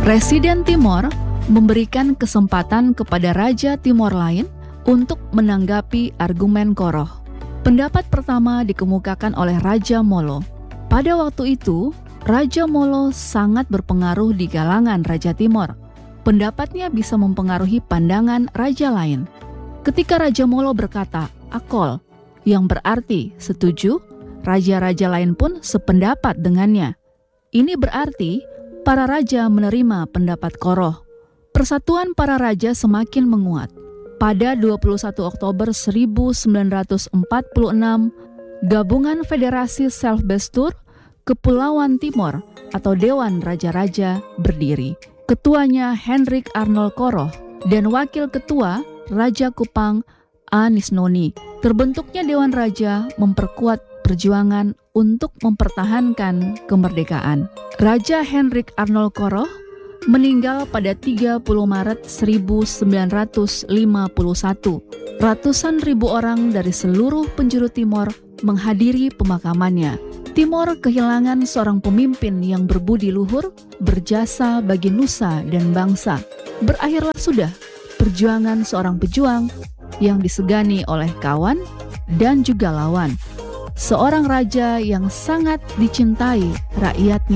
Residen Timor memberikan kesempatan kepada Raja Timor lain untuk menanggapi argumen Koroh. Pendapat pertama dikemukakan oleh Raja Molo. Pada waktu itu, Raja Molo sangat berpengaruh di kalangan Raja Timor. Pendapatnya bisa mempengaruhi pandangan raja lain. Ketika Raja Molo berkata, "Akol," yang berarti setuju, raja-raja lain pun sependapat dengannya. Ini berarti para raja menerima pendapat Koroh. Persatuan para raja semakin menguat. Pada 21 Oktober 1946, Gabungan Federasi Selfbestur Kepulauan Timor atau Dewan Raja-Raja berdiri. Ketuanya Hendrik Arnold Koroh dan Wakil Ketua Raja Kupang Anisnoni. Terbentuknya Dewan Raja memperkuat perjuangan untuk mempertahankan kemerdekaan. Raja Hendrik Arnold Koroh meninggal pada 30 Maret 1951. Ratusan ribu orang dari seluruh penjuru Timor menghadiri pemakamannya. Timor kehilangan seorang pemimpin yang berbudi luhur, berjasa bagi nusa dan bangsa. Berakhirlah sudah perjuangan seorang pejuang yang disegani oleh kawan dan juga lawan. Seorang raja yang sangat dicintai rakyatnya.